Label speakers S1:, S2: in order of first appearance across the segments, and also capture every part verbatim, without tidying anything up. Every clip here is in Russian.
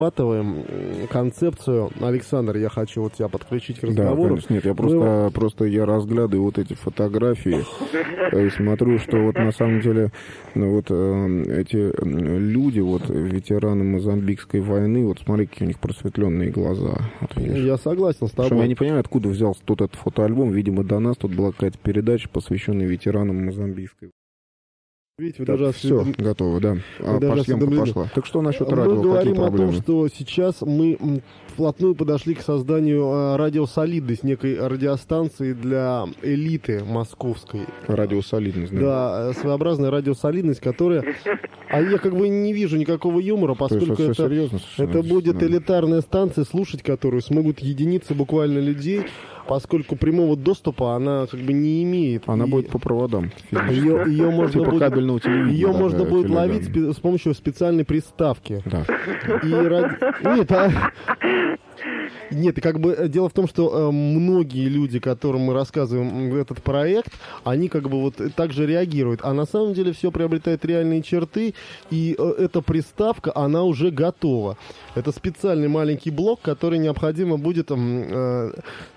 S1: концепцию. Александр, я хочу вот тебя подключить к разговору.
S2: Да, конечно, нет, я просто, Мы... просто я разглядываю вот эти фотографии и смотрю, что вот на самом деле ну, вот эти люди, вот ветераны Мозамбикской войны, вот смотри, какие у них просветленные глаза. Вот,
S1: я согласен с тобой.
S2: Что, я не понимаю, откуда взялся тут этот фотоальбом. Видимо, до нас тут была какая-то передача, посвященная ветеранам Мозамбикской.
S1: Видите, вы
S2: так,
S1: даже
S2: все,
S1: осведом...
S2: готово, да. А по съемка пошла. Так что насчет
S1: мы
S2: радио?
S1: Мы говорим
S2: Какие
S1: о
S2: проблемы?
S1: том, что сейчас мы вплотную подошли к созданию радиосолидности, некой радиостанции для элиты московской.
S2: Радиосолидность, да.
S1: Да, своеобразная радиосолидность, которая... А я как бы не вижу никакого юмора, поскольку это,
S2: серьезно,
S1: это будет
S2: да.
S1: элитарная станция, слушать которую смогут единицы буквально людей, поскольку прямого доступа она как бы не имеет.
S2: Она
S1: и...
S2: будет по проводам.
S1: Ее, ее можно
S2: типа
S1: будет,
S2: кабельного телевидения.
S1: Ее можно
S2: даже,
S1: будет
S2: телеграм.
S1: ловить с помощью специальной приставки.
S2: Да.
S1: И ради... Нет, а... Нет, как бы дело в том, что э, многие люди, которым мы рассказываем этот проект, они как бы вот так же реагируют. А на самом деле все приобретает реальные черты, и э, эта приставка, она уже готова. Это специальный маленький блок, который необходимо будет э,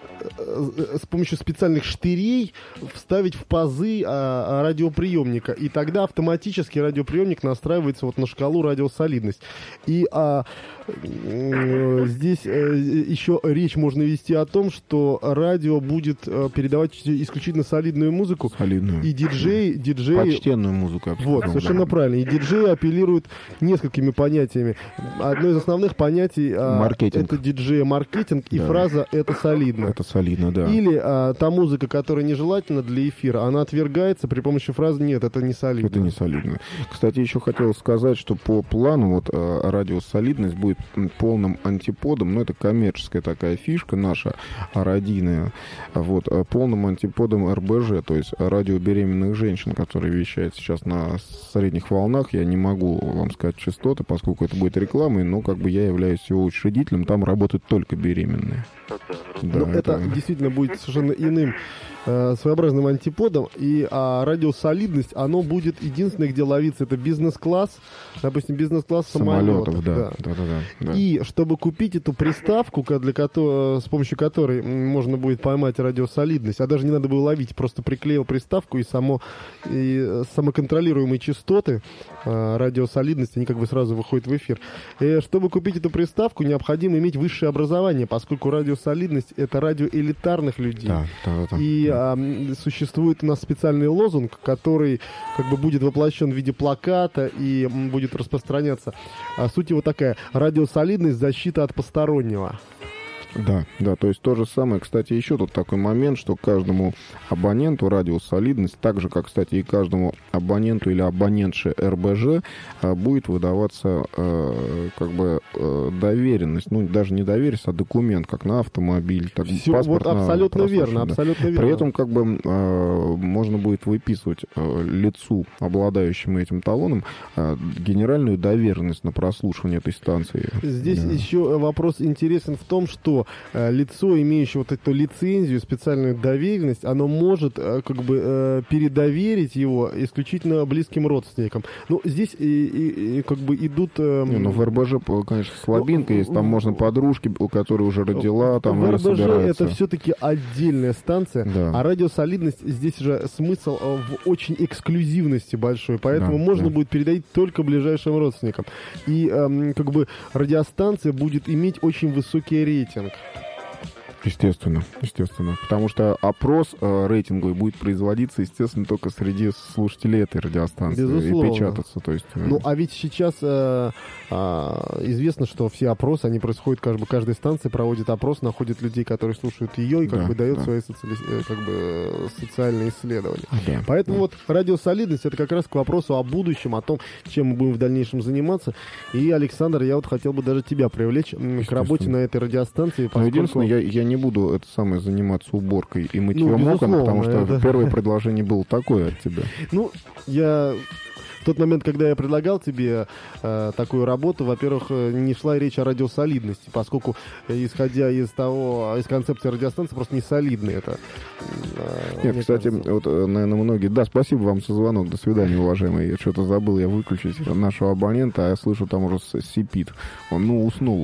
S1: с помощью специальных штырей вставить в пазы а, радиоприемника. И тогда автоматически радиоприемник настраивается вот на шкалу радиосолидность. И а, здесь а, еще речь можно вести о том, что радио будет а, передавать исключительно солидную музыку.
S2: Солидную.
S1: И диджей... диджей
S2: почтенную музыку.
S1: Вот, совершенно да. правильно. И диджеи апеллируют несколькими понятиями. Одно из основных понятий а, это диджей-маркетинг, и да. фраза «это солидно».
S2: Это солидно, да.
S1: Или а, та музыка, которая нежелательна для эфира, она отвергается при помощи фразы «нет, это не солидно».
S2: Это не солидно. Кстати, еще хотел сказать, что по плану вот радиосолидность будет полным антиподом, ну это коммерческая такая фишка наша, радийная, вот, полным антиподом эр бэ жэ, то есть радио беременных женщин, которые вещает сейчас на средних волнах. Я не могу вам сказать частоты, поскольку это будет рекламой, но как бы я являюсь его учредителем, там работают только беременные.
S1: Да, ну, это... это действительно будет совершенно иным э, своеобразным антиподом. И а, радиосолидность, оно будет единственное, где ловится, это бизнес-класс, допустим, бизнес-класс самолетов.
S2: самолетов да.
S1: Да.
S2: Да, да, да, да.
S1: И чтобы купить эту приставку, для которой, с помощью которой можно будет поймать радиосолидность, а даже не надо было ловить, просто приклеил приставку, и, само, и самоконтролируемые частоты э, радиосолидности, они как бы сразу выходят в эфир. И чтобы купить эту приставку, необходимо иметь высшее образование, поскольку радиосолидность — это радио элитарных людей.
S2: Да, да, да,
S1: и
S2: да.
S1: А, существует у нас специальный лозунг, который как бы будет воплощен в виде плаката и будет распространяться. А суть его такая: радиосолидность — защита от постороннего.
S2: Да, да, то есть то же самое. Кстати, еще тут такой момент, что каждому абоненту радиосолидность, так же, как, кстати, и каждому абоненту или абонентше эр бэ жэ, будет выдаваться э, как бы э, доверенность, ну, даже не доверенность, а документ, как на автомобиль, так,
S1: Все,
S2: паспорт.
S1: Вот абсолютно
S2: на
S1: верно,
S2: да.
S1: абсолютно верно.
S2: При этом как бы э, можно будет выписывать э, лицу, обладающему этим талоном, э, генеральную доверенность на прослушивание этой станции.
S1: Здесь
S2: да.
S1: еще вопрос интересен в том, что лицо, имеющее вот эту лицензию, специальную доверенность, оно может как бы передоверить его исключительно близким родственникам. Ну, здесь и, и, и как бы идут...
S2: Не, ну, в эр бэ жэ, конечно, слабинка ну, есть. Там можно подружки, у которой уже родила, там
S1: в эр бэ жэ
S2: собирается.
S1: Это все-таки отдельная станция, да. А радиосолидность, здесь же смысл в очень эксклюзивности большой, поэтому да, можно да. будет передать только ближайшим родственникам. И эм, как бы радиостанция будет иметь очень высокий рейтинг.
S2: Естественно, естественно. Потому что опрос э, рейтинговый будет производиться, естественно, только среди слушателей этой радиостанции.
S1: Безусловно.
S2: И печататься. То есть, э...
S1: Ну, а ведь сейчас э, э, известно, что все опросы, они происходят, как бы, каждая станция проводит опрос, находит людей, которые слушают ее, и как
S2: да,
S1: бы дает
S2: да.
S1: свои социали... как бы, социальные исследования.
S2: Да,
S1: Поэтому
S2: да.
S1: вот радиосолидность — это как раз к вопросу о будущем, о том, чем мы будем в дальнейшем заниматься. И, Александр, я вот хотел бы даже тебя привлечь к работе на этой радиостанции.
S2: Поскольку... Но единственное, я, я не буду это самое заниматься уборкой и мытьем
S1: ну,
S2: окон, потому что
S1: это...
S2: первое предложение было такое от тебя.
S1: Ну, я... В тот момент, когда я предлагал тебе э, такую работу, во-первых, не шла речь о радиосолидности, поскольку, исходя из того, из концепции радиостанции, просто не солидно это.
S2: Э, Нет, кстати, кажется. вот, наверное, многие... Да, спасибо вам за звонок. До свидания, уважаемый. Я что-то забыл я выключить нашего абонента, а я слышу, там уже сипит. Он, ну, уснул.